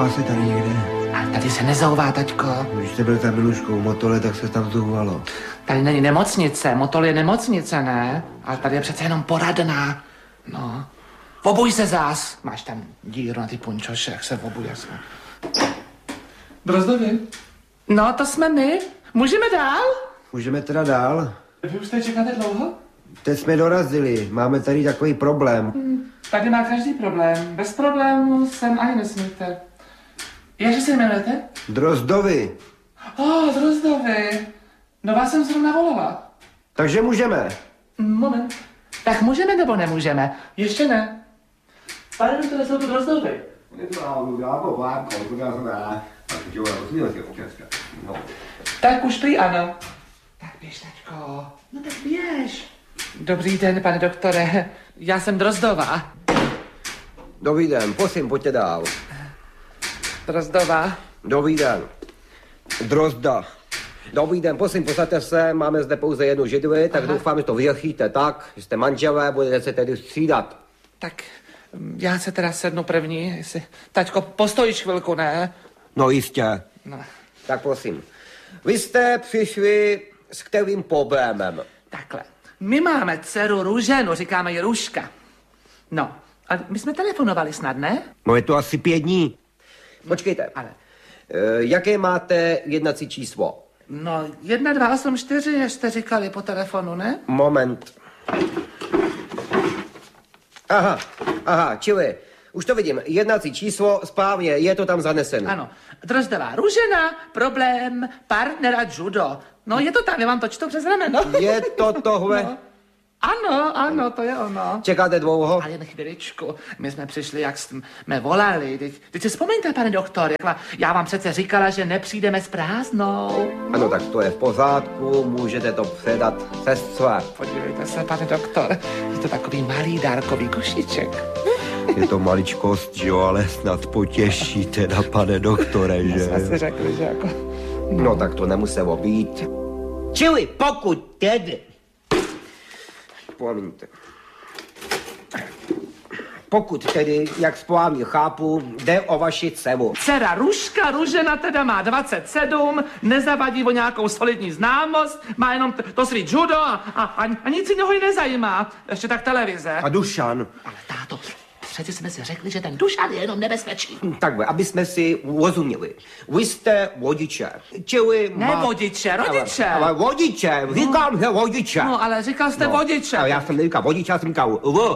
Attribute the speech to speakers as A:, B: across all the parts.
A: Zouvá se tady někde.
B: A tady se nezouvá, taťko.
A: Když jste byl za Miluškou v Motole, tak se tam zouvalo.
B: Tady není nemocnice, Motol je nemocnice, ne? Ale tady je přece jenom poradna. No. Obuj se zás. Máš tam díru na ty punčoše, jak se obuje. Drozdovi. No, to jsme my. Můžeme dál?
A: Můžeme teda dál?
B: Vy už tady čekáte dlouho?
A: Teď jsme dorazili, máme tady takový problém.
B: Tady má každý problém. Bez problémů sem ani nesmíte. Jakže se jmenujete?
A: Drozdovi.
B: Drozdovi. No vás jsem zrovna volala.
A: Takže můžeme.
B: Moment. Tak můžeme nebo nemůžeme? Ještě ne. Pane doktore, jsou tu Drozdovi. Tak už prý ano. Tak běž, tačko. No tak běž. Dobrý den, pane doktore. Já jsem Drozdová.
A: Dobrý den, prosím, pojďte dál.
B: Drozdová.
A: Dobrý den. Drozda. Dobrý den, prosím, posaďte se, máme zde pouze jednu židli, tak doufám, že to vyřešíte tak, že jste manželé, budete se tedy střídat.
B: Tak já se teda sednu první, jestli... Taťko, postojíš chvilku, ne?
A: No jistě.
B: No.
A: Tak prosím. Vy jste přišli s kterým problémem?
B: Takhle. My máme dceru Růženu, říkáme ji Růžka. No, a my jsme telefonovali snad, ne?
A: No je to asi 5 dní. Počkejte.
B: Ale...
A: Jaké máte jednací číslo?
B: No, 1284 jste říkali po telefonu, ne?
A: Moment. Aha, čili, už to vidím, jednací číslo, správně, je to tam zaneseno.
B: Ano, Drozdová Růžena, problém, partnera judo. No, je to tam, já vám to čtu přes rameno.
A: Je to tohle?
B: No. Ano, to je ono.
A: Čekáte dlouho?
B: Ale jen chviličku, my jsme přišli, jak jsme volali. Teď si vzpomeňte, pane doktor, já vám přece říkala, že nepřijdeme s prázdnou.
A: Ano, tak to je v pořádku, můžete to předat sestře.
B: Podívejte se, pane doktor, je to takový malý dárkový košíček.
A: Je to maličkost, jo, ale snad potěší teda, pane doktore, že?
B: Jsme si řekli, že jako...
A: No, tak to nemuselo být. Čili pokud tedy... Promiňte. Pokud tedy, jak správně chápu, jde o vaši dceru.
B: Dcera Růžka Růžena teda má 27, nezavadí o nějakou solidní známost, má jenom to svý judo a nic jiného ji nezajímá. Ještě tak televize.
A: A Dušan?
B: Ale táto, přeci jsme si řekli, že ten Dušan je jenom nebezpečný.
A: Takhle, aby jsme si rozuměli. Vy jste rodiče, čili...
B: Ne vodiče, rodiče.
A: Ale rodiče, říkám, že rodiče.
B: No, ale říkal jste vodiče.
A: Ale já jsem neříkal vodiče, já jsem říkal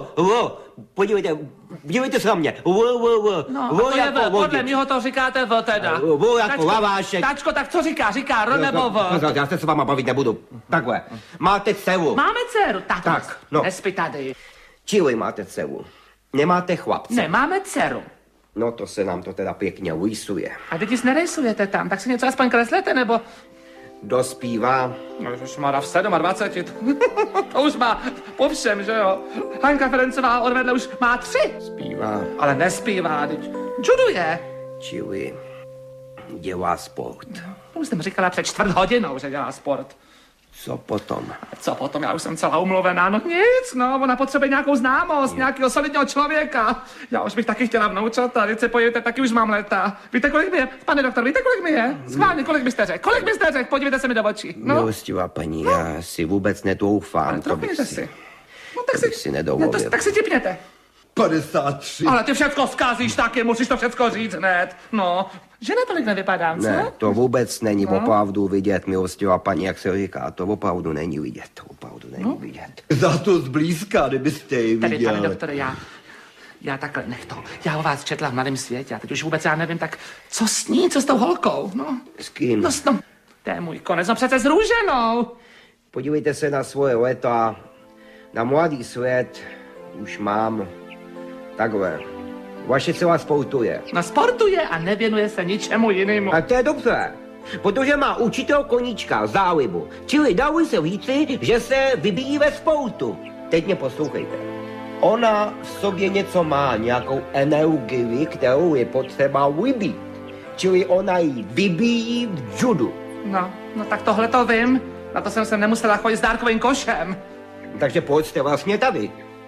A: podívejte se na mě.
B: No, a to je v, podle mýho to říkáte v teda.
A: Jako lavášek.
B: Tačko, tak co říká? Říká R nebo V?
A: Já se s váma bavit nebudu. Takhle, máte dceru.
B: Máme dceru,
A: tak, no.
B: Nespí tady.
A: Čili máte dceru. Nemáte chlapce.
B: Ne, máme dceru.
A: No to se nám to teda pěkně rýsuje.
B: A teď si nerejsujete tam, tak si něco aspoň kreslete, nebo...
A: Dospívá.
B: No, ježišmarja, v 27. To už má po všem, že jo? Hanka Ferencová odvedle už má 3.
A: Zpívá.
B: Ale nespívá, teď juduje.
A: Čili dělá sport.
B: To už jsem říkala před 4 hodinou, že dělá sport.
A: Co potom?
B: Co potom? Já už jsem celá umluvená. No nic, no, ona potřebuje nějakou známost, nějakého solidního člověka. Já už bych taky chtěla vnoučat a teď se pojďte, taky už mám léta. Víte, kolik mi je? Pane doktor, víte, kolik mi je? Schválně, kolik byste řekl? Kolik byste řekl? Podívejte se mi do očí. No.
A: Milostivá paní, já si vůbec nedoufám.
B: Ale trofněte si. No tak
A: bych si nedovolil.
B: No, tak si tipněte.
A: 53.
B: Ale ty všecko zkázíš taky, musíš to všecko říct hned. No, že natolik nevypadám, co?
A: Ne, to vůbec není opravdu vidět, milostivá paní, jak se říká. To opravdu není vidět, to opravdu není vidět. Za to zblízka, kdybyste ji viděl.
B: Tady, pane doktore, já takhle, nech to. Já o vás četla v Mladém světě a teď už vůbec já nevím, tak co s ní, co s tou holkou, no?
A: S kým?
B: No, to je můj konec, no přece s Růženou.
A: Podívejte se na svoje léta, na mladý svět už mám takhle. Vaše dcera sportuje.
B: No sportuje a nevěnuje se ničemu jinému.
A: A to je dobře, protože má učitel koníčka, zálibu. Čili dalo se říci, že se vybíjí ve sportu. Teď mě poslouchejte. Ona v sobě něco má, nějakou energii, kterou je potřeba vybít. Čili ona ji vybíjí v judu.
B: No tak tohle to vím. Na to jsem nemusela chodit s dárkovým košem.
A: Takže proč jste vlastně tady?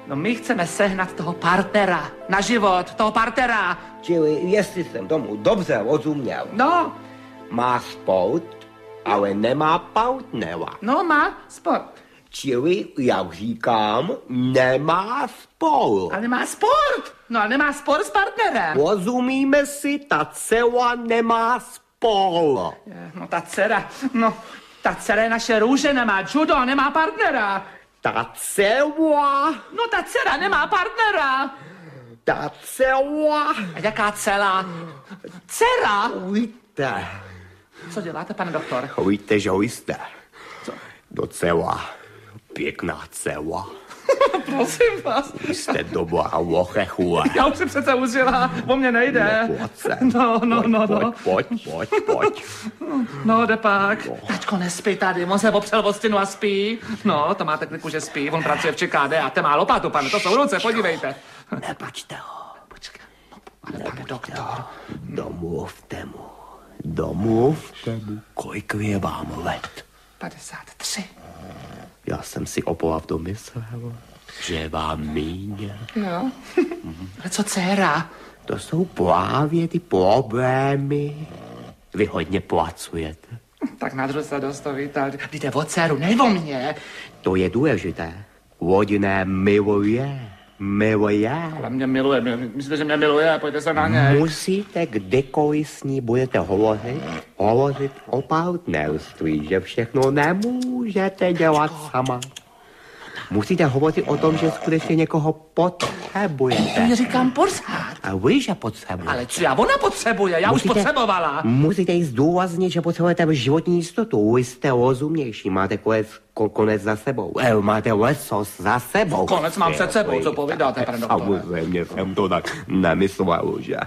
B: No my chceme sehnat toho partnera. Na život, toho partnera.
A: Čili jestli jsem tomu dobře rozuměl,
B: No,
A: má sport, ale nemá partnera.
B: no má sport.
A: Čili, jak říkám, nemá sport.
B: Ale má sport. No, ale nemá sport s partnerem.
A: Rozumíme si, ta dcera nemá sport.
B: No ta dcera je naše růže, nemá judo, nemá partnera.
A: Ta dcera,
B: No ta dcera nemá partnera.
A: ta dcera,
B: A jaká dcera? Dcera?
A: víte,
B: Co děláte, pane doktor?
A: víte, že jste docela pěkná dcera.
B: Prosím vás.
A: Jste dobrá lochechule.
B: Já už si přece užila, o mě nejde. No.
A: Pojď.
B: No, jde pak. Tačko nespí tady, on se opřel o stěnu a spí. No, to máte kliku, že spí, on pracuje v ČKD a ten má lopatu, pane, to jsou ruce, podívejte.
A: Nepačte ho.
B: Počkej, ale pane doktor.
A: Domluvte mu, kolik je vám let.
B: 53.
A: Já jsem si opravdu myslel, že vám míň.
B: No, ale co dcera?
A: To jsou právě ty problémy. Vy hodně pracujete.
B: Tak nadřu se dostavíte, jde o dceru, ne o mě.
A: To je důležité. Rodinné miluje.
B: Ale mě miluje, myslíte, že mě miluje, pojďte se na něj.
A: Musíte, kdykoliv s ní budete hovořit o partnerství, že všechno nemůžete dělat sama. Musíte hovořit o tom, že skutečně někoho potřebujete.
B: Já říkám pořád.
A: A vy, že potřebujete.
B: Ale co já, ona potřebuje, já už potřebovala.
A: Musíte jí zdůraznit, že potřebujete životní jistotu. Vy jste rozumnější, máte konec za sebou. Máte lesos za sebou.
B: Konec mám před sebou, co povídáte, pane doktore?
A: Samozřejmě jsem to tak nemyslel, že...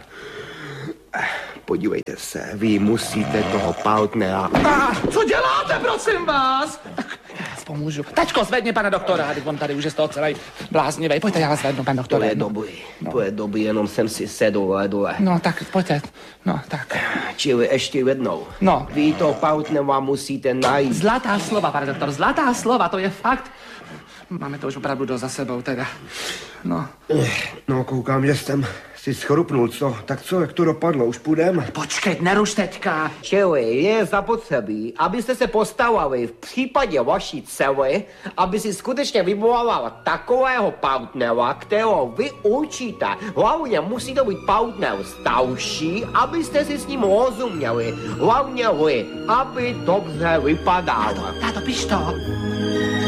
A: Podívejte se, vy musíte toho partnera...
B: Co děláte, prosím vás? Já vás pomůžu. Tačko, zvedni, pane doktora, teď on tady už je z toho celý bláznivý. Pojďte, já vás zvednu, pane doktore.
A: To je dobrý, jenom jsem si sedl dole.
B: No, tak pojďte, no, tak.
A: Čili ještě jednou.
B: No.
A: Vy toho partnera musíte najít.
B: Zlatá slova, pane doktor, zlatá slova, to je fakt. Máme to už opravdu dost za sebou, teda. No.
A: No, koukám, že jsem si schrupnul, co? Tak co, jak to dopadlo, už půjdeme?
B: Počkej, neruš teďka.
A: Čili je zapotřebí, abyste se postavili v případě vaší dcery, aby si skutečně vyvolala takového partnera, kterého vy určíte. Hlavně musí to být partner starší, abyste si s ním rozuměli. Hlavně vy, aby dobře vypadal.
B: Táto, piš to.